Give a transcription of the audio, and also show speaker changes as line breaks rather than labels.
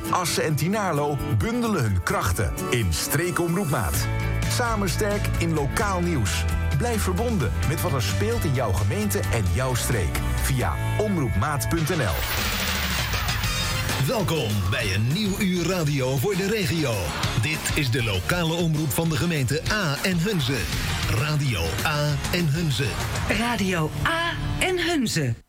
Assen en Tynaarlo bundelen hun krachten in Streekomroep Maat. Samen sterk in lokaal nieuws. Blijf verbonden met wat er speelt in jouw gemeente en jouw streek. Via omroepmaat.nl.
Welkom bij een nieuw uur radio voor de regio. Dit is de lokale omroep van de gemeente A en Hunze. Radio A en Hunze.
Radio A en Hunze.